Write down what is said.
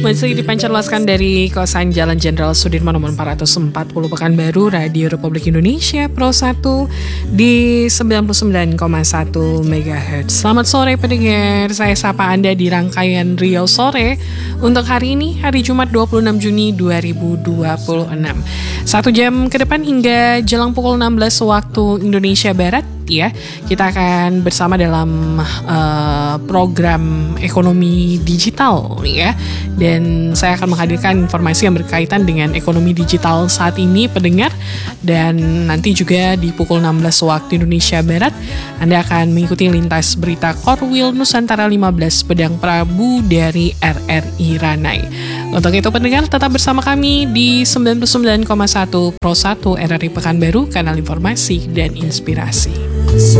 Masih dipancarloskan dari kosan Jalan Jenderal Sudirman nomor 440 Pekanbaru, Radio Republik Indonesia Pro 1 di 99,1 MHz. Selamat sore pendengar, saya sapa Anda di rangkaian Riau Sore untuk hari ini, hari Jumat 26 Juni 2026. 1 jam ke depan hingga jelang pukul 16 waktu Indonesia Barat ya, kita akan bersama dalam program ekonomi digital ya, dan saya akan menghadirkan informasi yang berkaitan dengan ekonomi digital saat ini pendengar, dan nanti juga di pukul 16 waktu Indonesia Barat Anda akan mengikuti lintas berita Korwil Nusantara 15 Pedang Prabu dari RRI Ranai. Untuk itu pendengar tetap bersama kami di 99,1 Pro 1 RRI Pekanbaru, kanal informasi dan inspirasi.